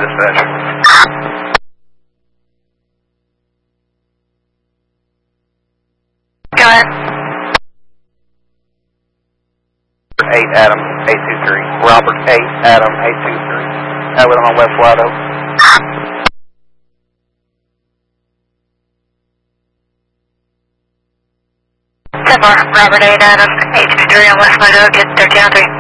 Dispatch. Go ahead. 8 Adam 823. Robert 8 Adam 823. That was on West Wide Oak. Robert 8 Adam 823 on West Wide Oak at 1303.